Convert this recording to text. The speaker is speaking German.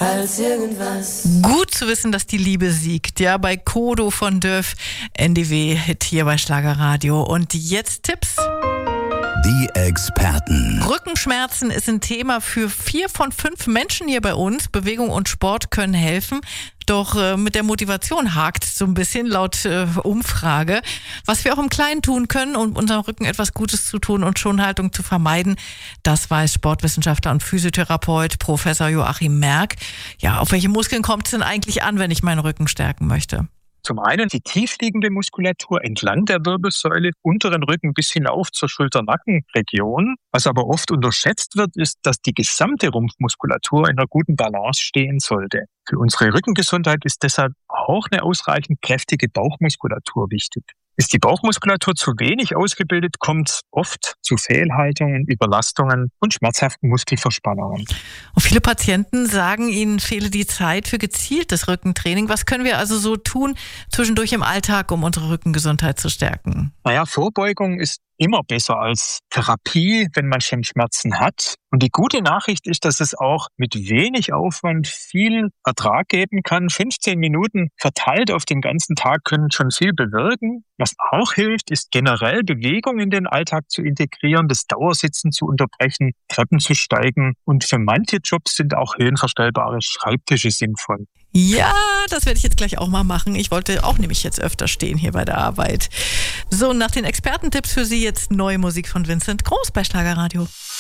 als irgendwas. Gut zu wissen, dass die Liebe siegt. Ja, bei Kodo von Döf, NDW-Hit hier bei Schlagerradio. Und jetzt Tipps. Die Experten. Rückenschmerzen ist ein Thema für 4 von 5 Menschen hier bei uns. Bewegung und Sport können helfen. Doch mit der Motivation hakt so ein bisschen laut Umfrage. Was wir auch im Kleinen tun können, um unserem Rücken etwas Gutes zu tun und Schonhaltung zu vermeiden, das weiß Sportwissenschaftler und Physiotherapeut Professor Joachim Merck. Ja, auf welche Muskeln kommt es denn eigentlich an, wenn ich meinen Rücken stärken möchte? Zum einen die tiefliegende Muskulatur entlang der Wirbelsäule, unteren Rücken bis hinauf zur Schulter-Nacken-Region. Was aber oft unterschätzt wird, ist, dass die gesamte Rumpfmuskulatur in einer guten Balance stehen sollte. Für unsere Rückengesundheit ist deshalb auch eine ausreichend kräftige Bauchmuskulatur wichtig. Ist die Bauchmuskulatur zu wenig ausgebildet, kommt es oft zu Fehlhaltungen, Überlastungen und schmerzhaften Muskelverspannungen. Und viele Patienten sagen, ihnen fehle die Zeit für gezieltes Rückentraining. Was können wir also so tun zwischendurch im Alltag, um unsere Rückengesundheit zu stärken? Vorbeugung ist immer besser als Therapie, wenn man schon Schmerzen hat. Und die gute Nachricht ist, dass es auch mit wenig Aufwand viel Ertrag geben kann. 15 Minuten verteilt auf den ganzen Tag können schon viel bewirken. Was auch hilft, ist generell Bewegung in den Alltag zu integrieren, das Dauersitzen zu unterbrechen, Treppen zu steigen. Und für manche Jobs sind auch höhenverstellbare Schreibtische sinnvoll. Ja, das werde ich jetzt gleich auch mal machen. Ich wollte auch nämlich jetzt öfter stehen hier bei der Arbeit. So, nach den Expertentipps für Sie jetzt neue Musik von Vincent Groß bei Schlagerradio.